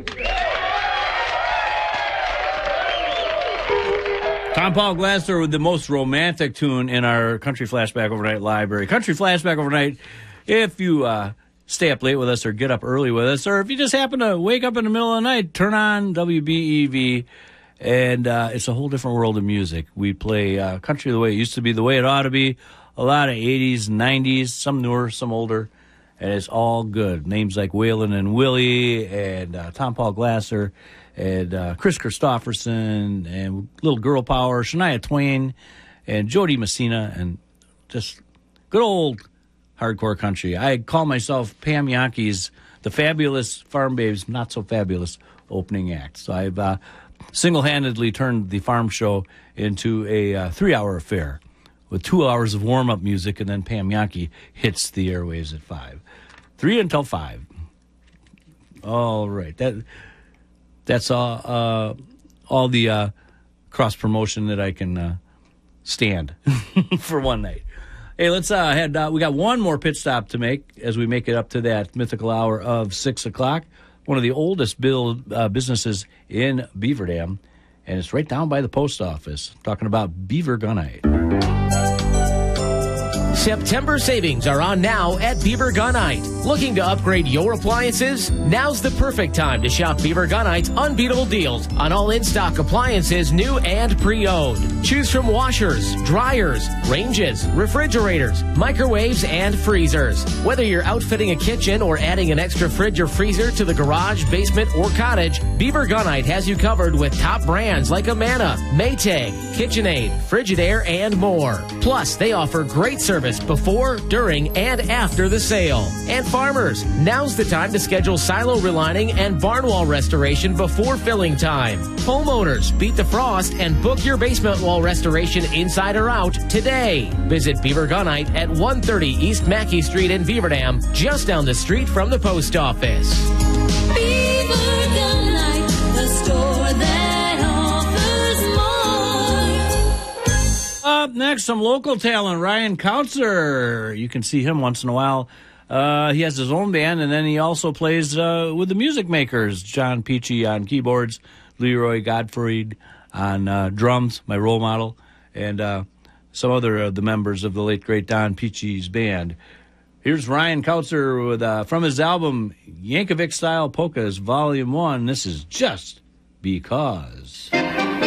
Tom Paul Glasser with the most romantic tune in our Country Flashback Overnight library. Country Flashback Overnight, if you stay up late with us or get up early with us, or if you just happen to wake up in the middle of the night, turn on WBEV, and it's a whole different world of music. We play country the way it used to be, the way it ought to be, a lot of 80s, 90s, some newer, some older, and it's all good. Names like Waylon and Willie and Tom Paul Glasser, and Chris Christopherson, and Little Girl Power, Shania Twain, and Jody Messina, and just good old hardcore country. I call myself Pam Yankee's the fabulous Farm Babes, not so fabulous opening act. So I've single-handedly turned the farm show into a 3-hour affair with 2 hours of warm-up music, and then Pam Yankee hits the airwaves at 5. 3 until 5. All right. That's all the cross-promotion that I can stand for one night. Hey, let's head. We got one more pit stop to make as we make it up to that mythical hour of 6 o'clock. One of the oldest businesses in Beaver Dam, and it's right down by the post office. Talking about Beaver Gunite. September savings are on now at Beaver Gunite. Looking to upgrade your appliances? Now's the perfect time to shop Beaver Gunite's unbeatable deals on all in-stock appliances, new and pre-owned. Choose from washers, dryers, ranges, refrigerators, microwaves, and freezers. Whether you're outfitting a kitchen or adding an extra fridge or freezer to the garage, basement, or cottage, Beaver Gunite has you covered with top brands like Amana, Maytag, KitchenAid, Frigidaire, and more. Plus, they offer great service before, during, and after the sale. And farmers, now's the time to schedule silo relining and barn wall restoration before filling time. Homeowners, beat the frost and book your basement wall restoration inside or out today. Visit Beaver Gunite at 130 East Mackey Street in Beaver Dam, just down the street from the post office. Beaver Gunite, the store that offers more. Up next, some local talent, Ryan Kautzer. You can see him once in a while. He has his own band, and then he also plays with the Music Makers. John Peachy on keyboards, Leroy Gottfried on drums, my role model, and some other of the members of the late, great Don Peachy's band. Here's Ryan Kautzer with from his album Yankovic Style Polkas, Volume 1. This is Just Because.